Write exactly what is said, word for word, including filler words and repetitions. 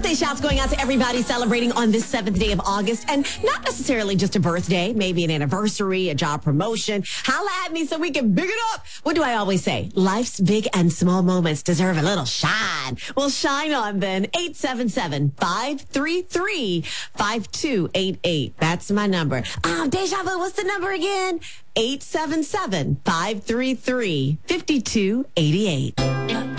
Birthday shouts going out to everybody celebrating on this seventh day of August, and not necessarily just a birthday, maybe an anniversary, a job promotion. Holla at me so we can big it up. What do I always say? Life's big and small moments deserve a little shine. Well, shine on then. eight seven seven, five three three, five two eight eight. That's my number. Um, Deja Vu, what's the number again? eight seven seven, five three three, five two eight eight.